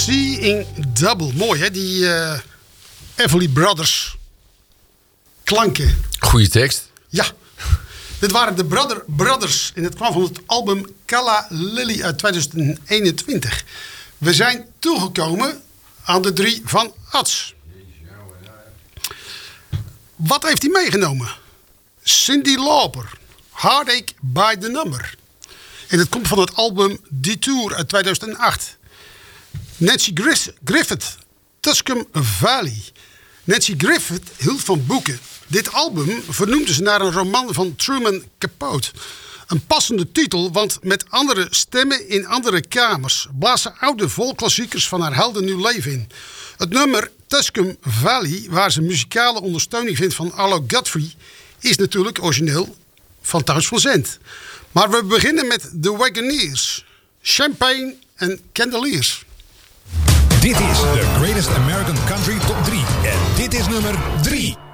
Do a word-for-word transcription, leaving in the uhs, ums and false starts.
Seeing Double. Mooi hè, die uh, Everly Brothers klanken. Goeie tekst. Ja. Dit waren de Brother Brothers. En het kwam van het album Calla Lily uit tweeduizend eenentwintig. We zijn toegekomen aan de drie van Ats. Wat heeft hij meegenomen? Cyndi Lauper. Heartache by the Number. En het komt van het album Detour uit tweeduizend acht. Nancy Griffith. Tuscum Valley. Nancy Griffith hield van boeken. Dit album vernoemde ze naar een roman van Truman Capote. Een passende titel, want met andere stemmen in andere kamers blazen oude volklassiekers van haar helden nieuw leven in. Het nummer Tuscum Valley, waar ze muzikale ondersteuning vindt van Arlo Guthrie, is natuurlijk origineel van Townes van Zandt. Maar we beginnen met The Wagoneers, Champagne en Candeliers. Dit is The Greatest American Country Top drie en dit is nummer drie.